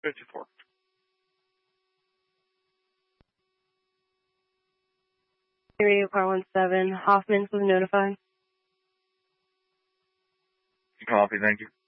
54. Radio Car 17, Hoffman was notified. Copy, thank you.